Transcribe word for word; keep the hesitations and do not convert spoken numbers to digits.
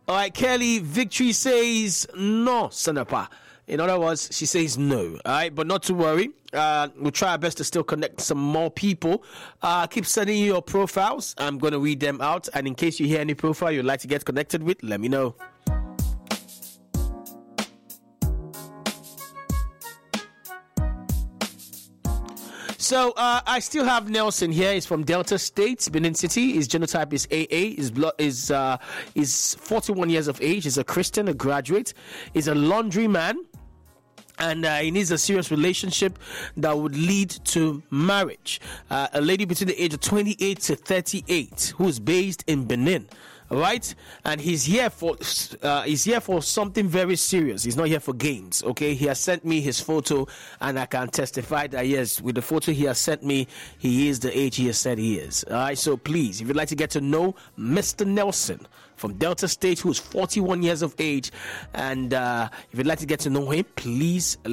All right, Kelly Victory says no, Sanapa. In other words, she says no. All right, but not to worry. Uh, we'll try our best to still connect some more people. Uh, keep sending you your profiles. I'm going to read them out. And in case you hear any profile you'd like to get connected with, let me know. So uh, I still have Nelson here. He's from Delta State, Benin City. His genotype is A A. His blood is uh, is forty-one years of age. He's a Christian, a graduate. He's a laundryman. And uh, he needs a serious relationship that would lead to marriage. Uh, a lady between the age of twenty-eight to thirty-eight who is based in Benin. All right, and he's here for uh, he's here for something very serious. He's not here for games. Okay, he has sent me his photo, and I can testify that yes, with the photo he has sent me, he is the age he has said he is. All right, so please, if you'd like to get to know Mister Nelson from Delta State, who is forty-one years of age, and uh, if you'd like to get to know him, please